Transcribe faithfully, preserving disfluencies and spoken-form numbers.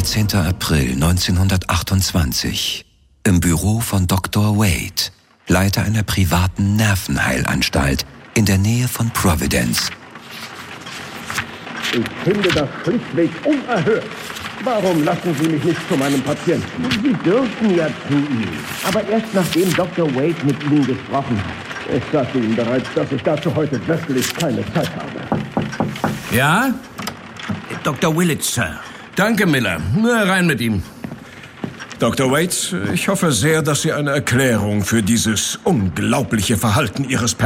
dreizehnter April neunzehnhundertachtundzwanzig. Im Büro von Doktor Wade, Leiter einer privaten Nervenheilanstalt in der Nähe von Providence. Ich finde das schlichtweg unerhört. Warum lassen Sie mich nicht zu meinem Patienten? Sie dürfen ja zu ihm. Aber erst nachdem Doktor Wade mit Ihnen gesprochen hat. Ich sagte Ihnen bereits, dass ich dazu heute wirklich keine Zeit habe. Ja? Doktor Willett, Sir. Danke, Miller. Na, rein mit ihm. Doktor Wade, ich hoffe sehr, dass Sie eine Erklärung für dieses unglaubliche Verhalten Ihres